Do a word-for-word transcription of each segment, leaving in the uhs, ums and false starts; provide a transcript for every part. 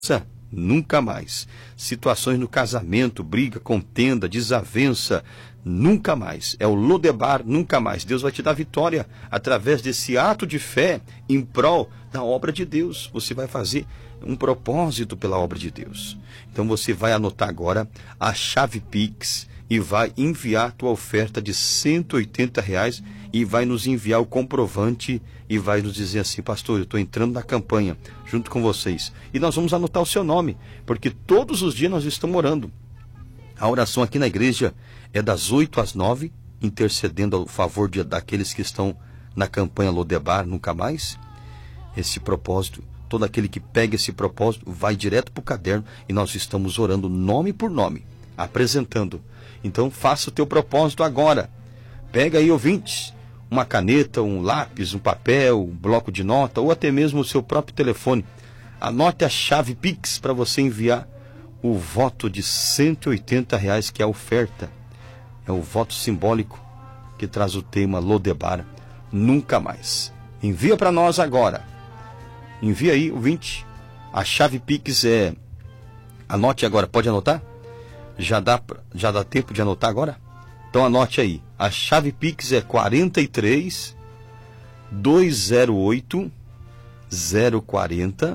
Nunca mais. Situações no casamento, briga, contenda, desavença, nunca mais. É o Lodebar, nunca mais. Deus vai te dar vitória através desse ato de fé em prol da obra de Deus. Você vai fazer um propósito pela obra de Deus. Então você vai anotar agora a chave Pix e vai enviar a tua oferta de cento e oitenta reais e vai nos enviar o comprovante e vai nos dizer assim: pastor, eu estou entrando na campanha junto com vocês. E nós vamos anotar o seu nome, porque todos os dias nós estamos orando. A oração aqui na igreja é das oito às nove, intercedendo a favor de, daqueles que estão na campanha Lodebar, nunca mais. Esse propósito, todo aquele que pega esse propósito vai direto para o caderno e nós estamos orando nome por nome, apresentando. Então faça o teu propósito agora. Pega aí, ouvintes, uma caneta, um lápis, um papel, um bloco de nota ou até mesmo o seu próprio telefone. Anote a chave Pix para você enviar o voto de cento e oitenta reais, que é a oferta. É o voto simbólico que traz o tema Lodebar, nunca mais. Envia para nós agora. Envia aí, ouvinte. A chave Pix é... Anote agora, pode anotar? Já dá, já dá tempo de anotar agora? Então anote aí. A chave Pix é quarenta e três, duzentos e oito, zero quarenta,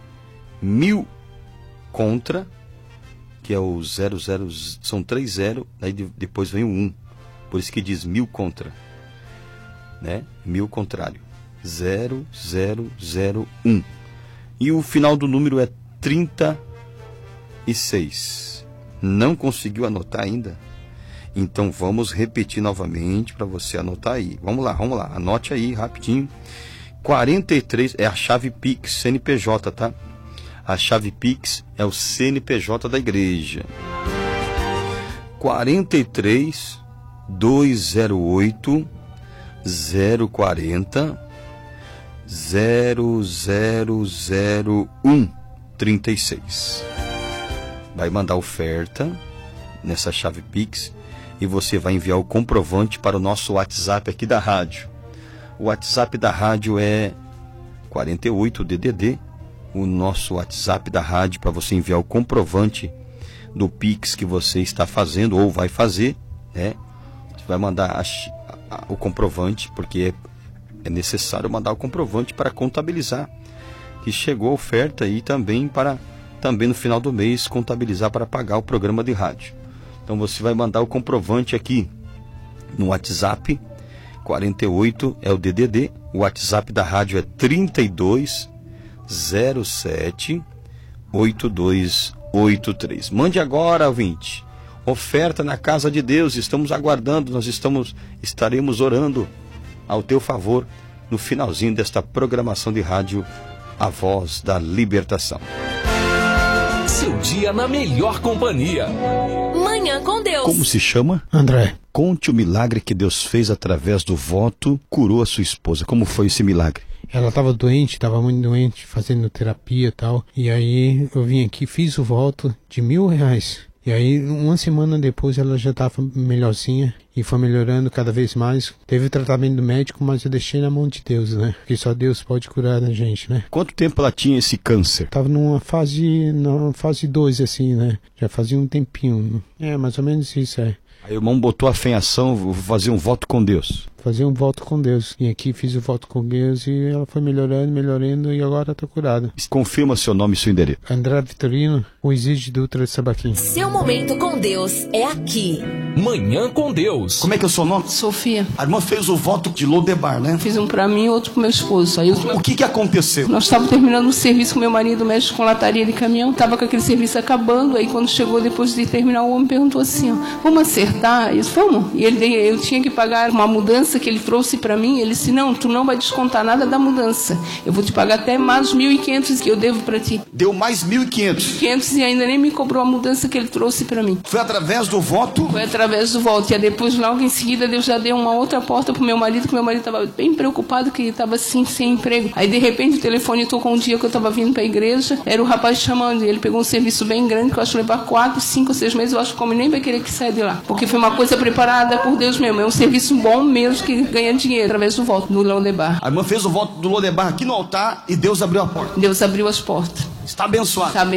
mil contra, que é o zero zero, são três zero, aí depois vem o um. Por isso que diz mil contra, né? Mil contrário. zero zero zero um. E o final do número é trinta e seis. Não conseguiu anotar ainda? Então vamos repetir novamente para você anotar aí. Vamos lá, vamos lá. Anote aí rapidinho. quarenta e três é a chave Pix, C N P J, tá? A chave Pix é o C N P J da igreja. quarenta e três, duzentos e oito, zero quarenta, zero zero zero um, trinta e seis. Vai mandar oferta nessa chave Pix e você vai enviar o comprovante para o nosso WhatsApp aqui da rádio. O WhatsApp da rádio é quarenta e oito D D D, o nosso WhatsApp da rádio, para você enviar o comprovante do Pix que você está fazendo ou vai fazer, né? Você vai mandar a, a, o comprovante, porque é, é necessário mandar o comprovante para contabilizar que chegou a oferta e também para também no final do mês contabilizar para pagar o programa de rádio. Então você vai mandar o comprovante aqui no WhatsApp. Quarenta e oito é o D D D, o WhatsApp da rádio é trinta e dois, zero sete, oito dois oito três. Mande agora, ouvinte, oferta na casa de Deus. Estamos aguardando, nós estamos, estaremos orando ao teu favor no finalzinho desta programação de rádio, A Voz da Libertação. Seu dia na melhor companhia. Manhã com Deus. Como se chama? André. Conte o milagre que Deus fez através do voto, curou a sua esposa. Como foi esse milagre? Ela estava doente, estava muito doente, fazendo terapia e tal. E aí eu vim aqui, fiz o voto de mil reais. E aí, uma semana depois, ela já estava melhorzinha e foi melhorando cada vez mais. Teve o tratamento médico, mas eu deixei na mão de Deus, né? Porque só Deus pode curar a gente, né? Quanto tempo ela tinha esse câncer? Tava numa fase, na fase dois, assim, né? Já fazia um tempinho. É, mais ou menos isso, é. Aí o irmão botou a fé em ação, vou fazer um voto com Deus. Fazer um voto com Deus. E aqui fiz o voto com Deus e ela foi melhorando, melhorando e agora está curada. Confirma seu nome e seu endereço. André Vitorino, o Exige Dutra de Sabaquim. Seu momento com Deus é aqui. Manhã com Deus. Como é que é o seu nome? Sofia. A irmã fez o voto de Lodebar, né? Fiz um pra mim e outro pro meu esposo. Aí eu... O que que aconteceu? Nós estávamos terminando o serviço com meu marido, mexe com lataria de caminhão. Tava com aquele serviço acabando. Aí quando chegou depois de terminar, o homem perguntou assim, ó, vamos acertar? Eu disse, vamos. E ele, eu tinha que pagar uma mudança que ele trouxe pra mim. Ele disse, não, tu não vai descontar nada da mudança. Eu vou te pagar até mais mil e quinhentos que eu devo pra ti. Deu mais mil e quinhentos. quinhentos e ainda nem me cobrou a mudança que ele trouxe pra mim. Foi através do voto? Foi através através do voto. E depois, logo em seguida, Deus já deu uma outra porta pro meu marido, que meu marido estava bem preocupado, que ele estava assim, sem emprego. Aí, de repente, o telefone tocou um dia que eu estava vindo para a igreja, era o rapaz chamando, e ele pegou um serviço bem grande, que eu acho que levar quatro, cinco, seis meses, eu acho que o homem nem vai querer que saia de lá. Porque foi uma coisa preparada por Deus mesmo. É um serviço bom mesmo, que ganha dinheiro através do voto do Lodebar. A irmã fez o voto do Lodebar aqui no altar e Deus abriu a porta. Deus abriu as portas. Está abençoado. Está